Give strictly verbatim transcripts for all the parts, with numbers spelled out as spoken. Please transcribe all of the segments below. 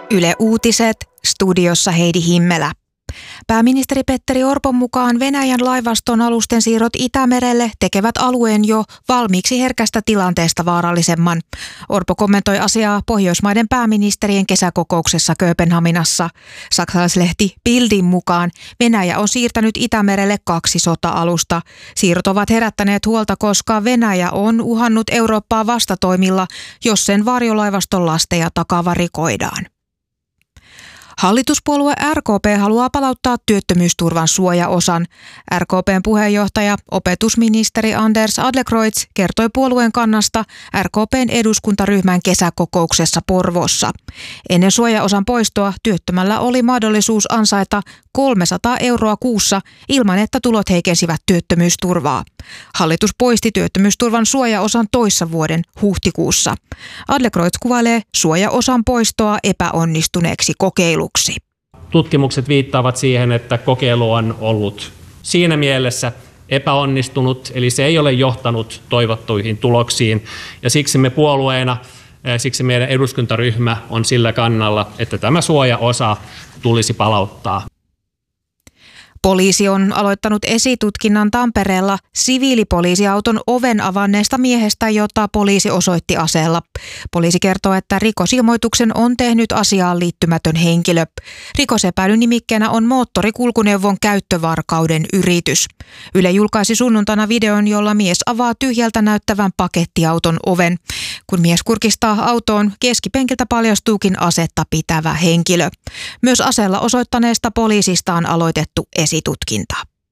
Yle Uutiset, studiossa Heidi Himmelä. Pääministeri Petteri Orpon mukaan Venäjän laivaston alusten siirrot Itämerelle tekevät alueen jo valmiiksi herkästä tilanteesta vaarallisemman. Orpo kommentoi asiaa Pohjoismaiden pääministerien kesäkokouksessa Kööpenhaminassa. Saksalaislehti Bildin mukaan Venäjä on siirtänyt Itämerelle kaksi sota-alusta. Siirrot ovat herättäneet huolta, koska Venäjä on uhannut Eurooppaa vastatoimilla, jos sen varjolaivaston lasteja takavarikoidaan. Hallituspuolue R K P haluaa palauttaa työttömyysturvan suojaosan. R K P:n puheenjohtaja, opetusministeri Anders Adlercreutz kertoi puolueen kannasta R K P:n eduskuntaryhmän kesäkokouksessa Porvoossa. Ennen suojaosan poistoa työttömällä oli mahdollisuus ansaita kolmesataa euroa kuussa ilman, että tulot heikensivät työttömyysturvaa. Hallitus poisti työttömyysturvan suojaosan toissa vuoden huhtikuussa. Adlercreutz kuvailee suojaosan poistoa epäonnistuneeksi kokeiluksi. Tutkimukset viittaavat siihen, että kokeilu on ollut siinä mielessä epäonnistunut, eli se ei ole johtanut toivottuihin tuloksiin. Ja siksi me puolueena, siksi meidän eduskuntaryhmä on sillä kannalla, että tämä suojaosa tulisi palauttaa. Poliisi on aloittanut esitutkinnan Tampereella siviilipoliisiauton oven avanneesta miehestä, jota poliisi osoitti aseella. Poliisi kertoo, että rikosilmoituksen on tehnyt asiaan liittymätön henkilö. Rikosepäilyn nimikkeenä on moottorikulkuneuvon käyttövarkauden yritys. Yle julkaisi sunnuntaina videon, jolla mies avaa tyhjältä näyttävän pakettiauton oven. Kun mies kurkistaa autoon, keskipenkiltä paljastuukin asetta pitävä henkilö. Myös aseella osoittaneesta poliisista on aloitettu esitutkinta.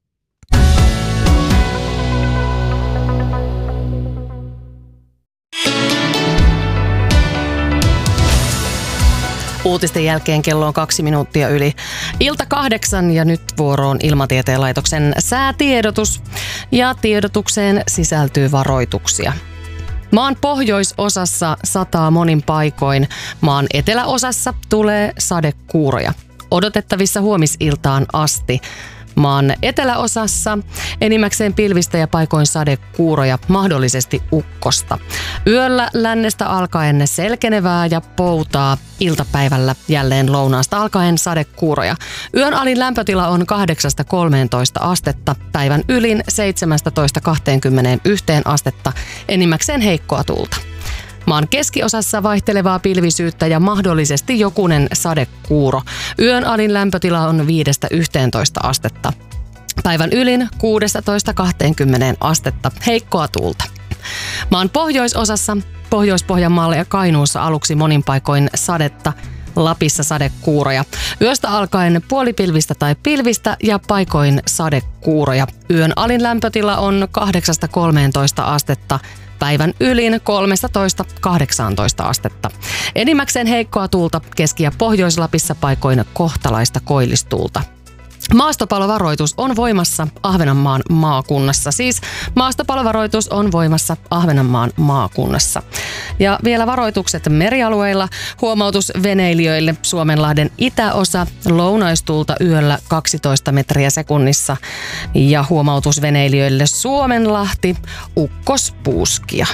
Uutisten jälkeen kello on kaksi minuuttia yli ilta kahdeksan ja nyt vuoroon Ilmatieteen laitoksen säätiedotus. Ja tiedotukseen sisältyy varoituksia. Maan pohjoisosassa sataa monin paikoin. Maan eteläosassa tulee sadekuuroja. Odotettavissa huomisiltaan asti. Maan eteläosassa enimmäkseen pilvistä ja paikoin sadekuuroja, mahdollisesti ukkosta. Yöllä lännestä alkaen selkenevää ja poutaa, iltapäivällä jälleen lounaasta alkaen sadekuuroja. Yön alin lämpötila on kahdeksasta kolmeentoista astetta, päivän ylin seitsemästätoista kahteenkymmeneenyhteen astetta, enimmäkseen heikkoa tuulta. Maan keskiosassa vaihtelevaa pilvisyyttä ja mahdollisesti jokunen sadekuuro. Yön alin lämpötila on viidestä yhteentoista astetta. Päivän ylin kuudestatoista kahteenkymmeneen astetta, heikkoa tuulta. Maan pohjoisosassa, Pohjois-Pohjanmaalla ja Kainuussa aluksi monin paikoin sadetta, Lapissa sadekuuroja. Yöstä alkaen puolipilvistä tai pilvistä ja paikoin sadekuuroja. Yön alin lämpötila on kahdeksasta kolmeentoista astetta. Päivän ylin kolmestatoista kahdeksaantoista astetta. Enimmäkseen heikkoa tuulta Keski- ja Pohjois-Lapissa paikoin kohtalaista koillistuulta. Maastopalovaroitus on voimassa Ahvenanmaan maakunnassa. Siis maastopalovaroitus on voimassa Ahvenanmaan maakunnassa. Ja vielä varoitukset merialueilla. Huomautus veneilijöille Suomenlahden itäosa, lounaistuulta yöllä kaksitoista metriä sekunnissa. Ja huomautus veneilijöille Suomenlahti, ukkospuuskia.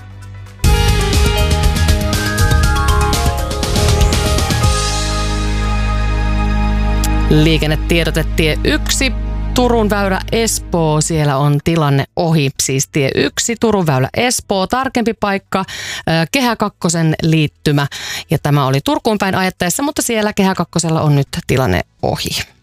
Liikennetiedote tie yksi, Turun väylä Espoo, siellä on tilanne ohi, siis tie yksi, Turun väylä Espoo, tarkempi paikka, Kehä kakkosen liittymä ja tämä oli Turkuun päin ajettaessa, mutta siellä Kehä kakkosella on nyt tilanne ohi.